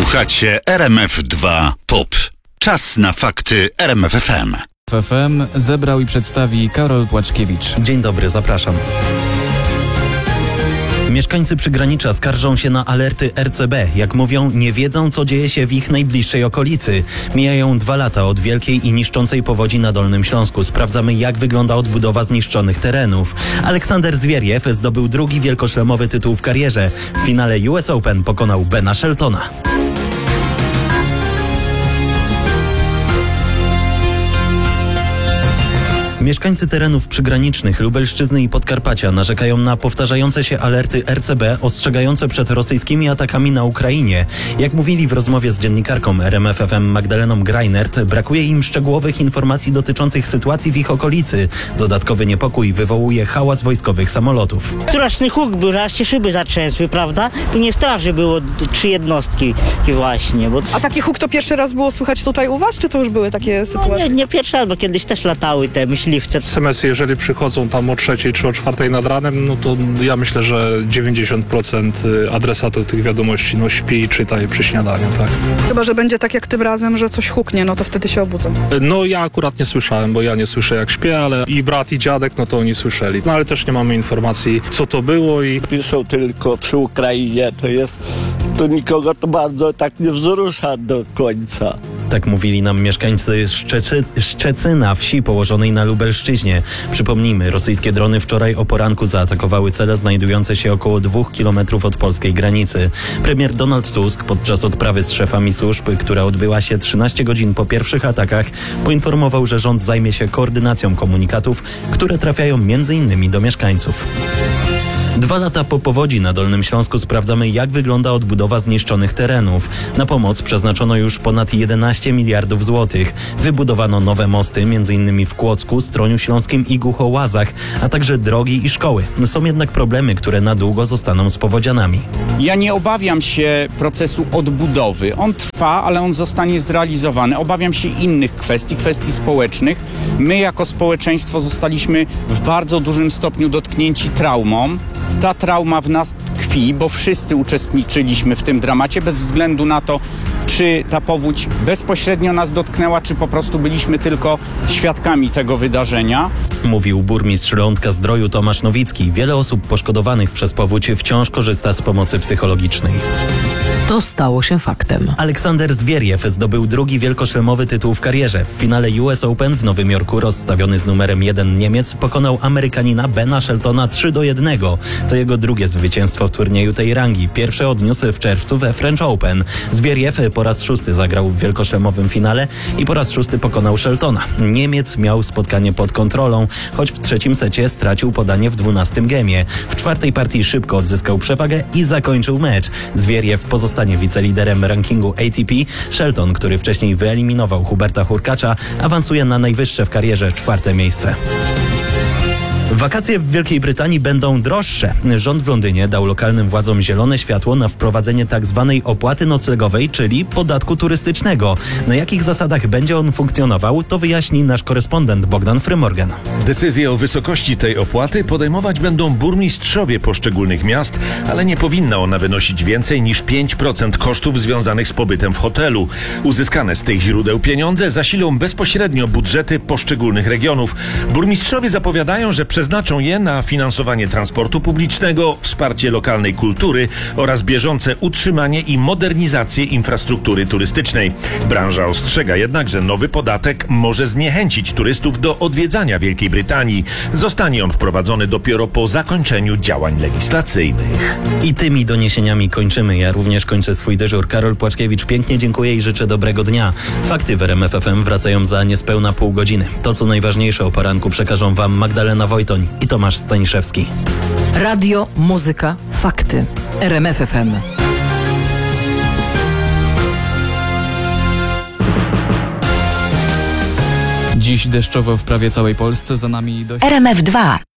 Słuchacie RMF2 POP. Czas na fakty RMFFM. FM zebrał i przedstawi Karol Płaczkiewicz. Dzień dobry, zapraszam. Mieszkańcy przygranicza skarżą się na alerty RCB. Jak mówią, nie wiedzą, co dzieje się w ich najbliższej okolicy. Mijają 2 lata od wielkiej i niszczącej powodzi na Dolnym Śląsku. Sprawdzamy, jak wygląda odbudowa zniszczonych terenów. Aleksander Zwieriew zdobył drugi wielkoszlemowy tytuł w karierze. W finale US Open pokonał Bena Sheltona. Mieszkańcy terenów przygranicznych Lubelszczyzny i Podkarpacia narzekają na powtarzające się alerty RCB ostrzegające przed rosyjskimi atakami na Ukrainie. Jak mówili w rozmowie z dziennikarką RMFFM Magdaleną Greinert, brakuje im szczegółowych informacji dotyczących sytuacji w ich okolicy. Dodatkowy niepokój wywołuje hałas wojskowych samolotów. Straszny huk był, że aż się szyby zatrzęsły, prawda? Tu nie straży było 3 jednostki właśnie. Bo... A taki huk to pierwszy raz było słychać tutaj u was, czy to już były takie sytuacje? Nie pierwszy raz, bo kiedyś też latały te myśliwce. SMS-y, jeżeli przychodzą tam o 3 czy o 4 nad ranem, no to ja myślę, że 90% adresatów tych wiadomości śpi i czyta je przy śniadaniu, tak. Chyba że będzie tak jak tym razem, że coś huknie, no to wtedy się obudzą. No ja akurat nie słyszałem, bo ja nie słyszę jak śpię, ale i brat i dziadek, no to oni słyszeli. No ale też nie mamy informacji, co to było i... Piszą tylko przy Ukrainie, to nikogo to bardzo tak nie wzrusza do końca. Tak mówili nam mieszkańcy Szczecyna, wsi położonej na Lubelszczyźnie. Przypomnijmy, rosyjskie drony wczoraj o poranku zaatakowały cele znajdujące się około 2 kilometrów od polskiej granicy. Premier Donald Tusk podczas odprawy z szefami służb, która odbyła się 13 godzin po pierwszych atakach, poinformował, że rząd zajmie się koordynacją komunikatów, które trafiają m.in. do mieszkańców. 2 lata po powodzi na Dolnym Śląsku sprawdzamy, jak wygląda odbudowa zniszczonych terenów. Na pomoc przeznaczono już ponad 11 miliardów złotych. Wybudowano nowe mosty, m.in. w Kłodzku, Stroniu Śląskim i Głuchołazach, a także drogi i szkoły. Są jednak problemy, które na długo zostaną z powodzianami. Ja nie obawiam się procesu odbudowy. On trwa, ale on zostanie zrealizowany. Obawiam się innych kwestii społecznych. My jako społeczeństwo zostaliśmy w bardzo dużym stopniu dotknięci traumą. Ta trauma w nas tkwi, bo wszyscy uczestniczyliśmy w tym dramacie, bez względu na to, czy ta powódź bezpośrednio nas dotknęła, czy po prostu byliśmy tylko świadkami tego wydarzenia. Mówił burmistrz Lądka-Zdroju Tomasz Nowicki. Wiele osób poszkodowanych przez powódź wciąż korzysta z pomocy psychologicznej. To stało się faktem. Aleksander Zwieriew zdobył drugi wielkoszlemowy tytuł w karierze. W finale US Open w Nowym Jorku rozstawiony z numerem 1 Niemiec pokonał Amerykanina Bena Sheltona 3-1. To jego drugie zwycięstwo w turnieju tej rangi. Pierwsze odniósł w czerwcu we French Open. Zwieriew po raz 6 zagrał w wielkoszlemowym finale i po raz 6 pokonał Sheltona. Niemiec miał spotkanie pod kontrolą, choć w trzecim secie stracił podanie w 12 gemie. W 4. partii szybko odzyskał przewagę i zakończył mecz. Zwieriew pozostanie wiceliderem rankingu ATP. Shelton, który wcześniej wyeliminował Huberta Hurkacza, awansuje na najwyższe w karierze 4. miejsce. Wakacje w Wielkiej Brytanii będą droższe. Rząd w Londynie dał lokalnym władzom zielone światło na wprowadzenie tzw. opłaty noclegowej, czyli podatku turystycznego. Na jakich zasadach będzie on funkcjonował, to wyjaśni nasz korespondent Bogdan Frymorgan. Decyzje o wysokości tej opłaty podejmować będą burmistrzowie poszczególnych miast, ale nie powinna ona wynosić więcej niż 5% kosztów związanych z pobytem w hotelu. Uzyskane z tych źródeł pieniądze zasilą bezpośrednio budżety poszczególnych regionów. Burmistrzowie zapowiadają, że przeznaczą je na finansowanie transportu publicznego, wsparcie lokalnej kultury oraz bieżące utrzymanie i modernizację infrastruktury turystycznej. Branża ostrzega jednak, że nowy podatek może zniechęcić turystów do odwiedzania Wielkiej Brytanii. Zostanie on wprowadzony dopiero po zakończeniu działań legislacyjnych. I tymi doniesieniami kończymy. Ja również kończę swój dyżur. Karol Płaczkiewicz, pięknie dziękuję i życzę dobrego dnia. Fakty w RMFFM wracają za niespełna pół godziny. To, co najważniejsze o poranku, przekażą Wam Magdalena Wojtoń i Tomasz Staniszewski. Radio, muzyka, fakty. RMFFM. Dziś deszczowo w prawie całej Polsce, za nami dość... RMF2.